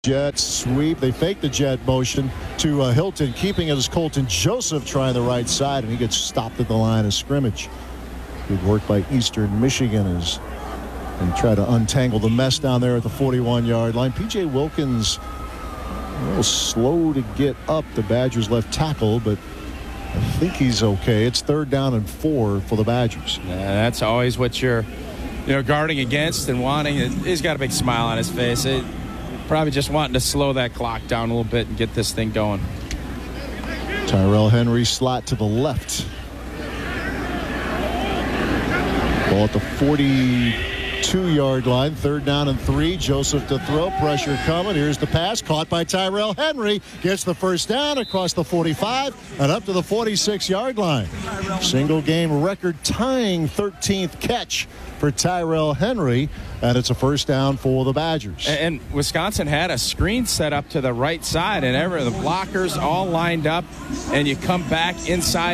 Jet sweep. They fake the jet motion to Hilton, keeping it as Colton Joseph trying the right side, and he gets stopped at the line of scrimmage. Good work by Eastern Michigan as they try to untangle the mess down there at the 41-yard line. P.J. Wilkins a little slow to get up, the Badgers left tackle, but I think he's okay. It's 3rd down and 4 for the Badgers. That's always what you're guarding against and wanting. He's got a big smile on his face. Probably just wanting to slow that clock down a little bit and get this thing going. Tyrell Henry slot to the left. Ball at the 42-yard line. 3rd down and 3. Joseph to throw. Pressure coming. Here's the pass. Caught by Tyrell Henry. Gets the first down across the 45 and up to the 46-yard line. Single game record tying 13th catch for Tyrell Henry. And it's a first down for the Badgers. And Wisconsin had a screen set up to the right side, and the blockers all lined up, and you come back inside